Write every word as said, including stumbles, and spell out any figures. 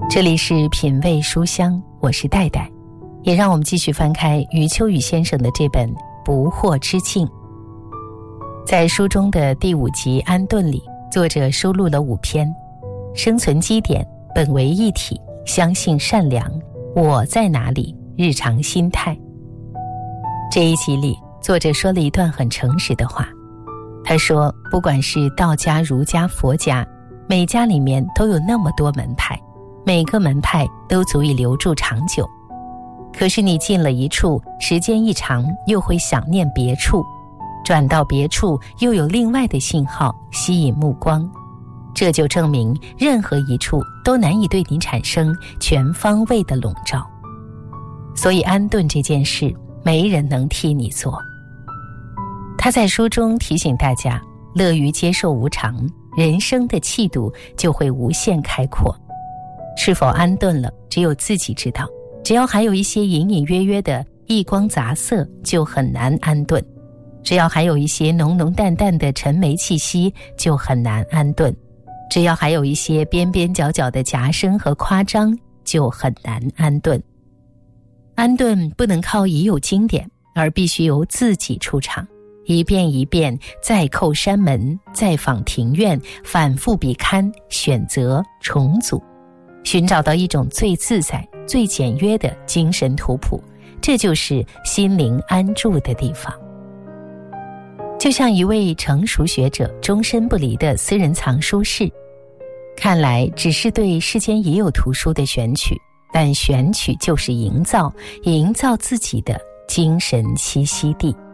这里是品味书香，我是戴戴，也让我们继续翻开余秋雨先生的这本《不惑之境》。在书中的第五集《安顿》里，作者收录了五篇：生存基点、本为一体、相信善良、我在哪里、日常心态。这一集里，作者说了一段很诚实的话。他说，不管是道家、儒家、佛家，每家里面都有那么多门派，每个门派都足以留住长久。可是你进了一处，时间一长，又会想念别处，转到别处又有另外的信号吸引目光，这就证明任何一处都难以对你产生全方位的笼罩。所以安顿这件事，没人能替你做。他在书中提醒大家，乐于接受无常，人生的气度就会无限开阔。是否安顿了，只有自己知道。只要还有一些隐隐约约的异光杂色，就很难安顿；只要还有一些浓浓淡淡的沉霉气息，就很难安顿；只要还有一些边边角角的夹生和夸张，就很难安顿。安顿不能靠已有经典，而必须由自己出场，一遍一遍再叩山门，再访庭院，反复比勘，选择重组，寻找到一种最自在、最简约的精神图谱，这就是心灵安住的地方。就像一位成熟学者终身不离的私人藏书室，看来只是对世间已有图书的选取，但选取就是营造，营造自己的精神栖息地。